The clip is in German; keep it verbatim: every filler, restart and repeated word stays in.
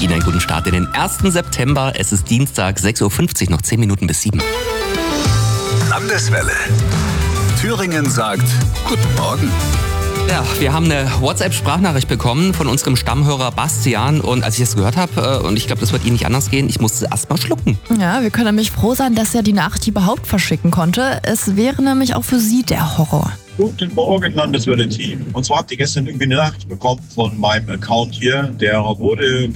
Ihnen einen guten Start in den ersten September. Es ist Dienstag, sechs Uhr fünfzig, noch zehn Minuten bis sieben. Landeswelle. Thüringen sagt Guten Morgen. Ja, wir haben eine WhatsApp-Sprachnachricht bekommen von unserem Stammhörer Bastian. Und als ich das gehört habe, und ich glaube, das wird Ihnen nicht anders gehen, ich musste erst mal schlucken. Ja, wir können nämlich froh sein, dass er die Nachricht überhaupt verschicken konnte. Es wäre nämlich auch für Sie der Horror. Guten Morgen, Landeswelle-Team. Und zwar habt ihr gestern irgendwie eine Nachricht bekommen von meinem Account hier. Der wurde